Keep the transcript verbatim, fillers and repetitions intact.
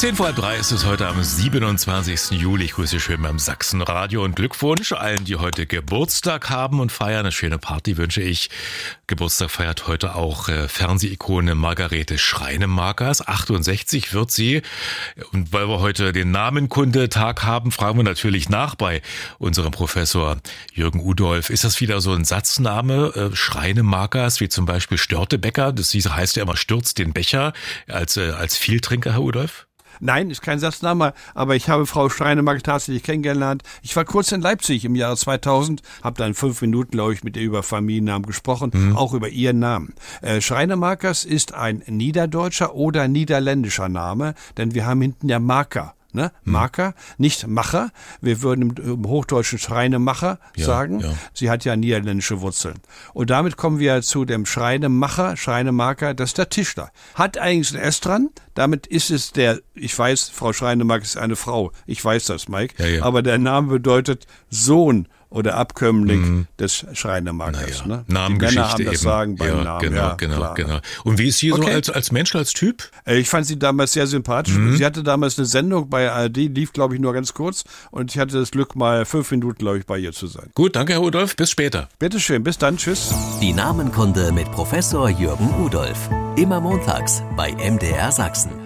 Zehn vor halb drei ist es heute am siebenundzwanzigsten Juli. Ich grüße schön beim Sachsenradio und Glückwunsch allen, die heute Geburtstag haben und feiern. Eine schöne Party wünsche ich. Geburtstag feiert heute auch äh, Fernsehikone Margarete Schreinemakers. achtundsechzig wird sie. Und weil wir heute den Namenkundetag haben, fragen wir natürlich nach bei unserem Professor Jürgen Udolf. Ist das wieder so ein Satzname, äh, Schreinemakers, wie zum Beispiel Störtebecker? Das heißt ja immer, stürzt den Becher als, äh, als Vieltrinker, Herr Udolf? Nein, ist kein Satzname, aber ich habe Frau Schreinemakers tatsächlich kennengelernt. Ich war kurz in Leipzig im Jahre zweitausend, habe dann fünf Minuten, glaube ich, mit ihr über Familiennamen gesprochen, mhm. auch über ihren Namen. Äh, Schreinemakers ist ein niederdeutscher oder niederländischer Name, denn wir haben hinten ja Marker. Ne? Marker, nicht Macher. Wir würden im Hochdeutschen Schreinemacher ja, sagen. Ja. Sie hat ja niederländische Wurzeln. Und damit kommen wir zu dem Schreinemacher, Schreinemarker, das ist der Tischler. Hat eigentlich ein S dran. Damit ist es der, ich weiß, Frau Schreinemakers ist eine Frau. Ich weiß das, Mike. Ja, ja. Aber der Name bedeutet Sohn oder Abkömmling mhm. des Schreinemakers. Naja, ne? Namengeschichte Die Männer haben das eben. Sagen beim ja, Namen. Genau, ja, genau, klar. genau. Und wie ist sie okay. so als, als Mensch, als Typ? Ich fand sie damals sehr sympathisch. Mhm. Sie hatte damals eine Sendung bei A R D, lief, glaube ich, nur ganz kurz. Und ich hatte das Glück, mal fünf Minuten, glaube ich, bei ihr zu sein. Gut, danke, Herr Udolf. Bis später. Bitteschön, bis dann. Tschüss. Die Namenkunde mit Professor Jürgen Udolf. Immer montags bei M D R Sachsen.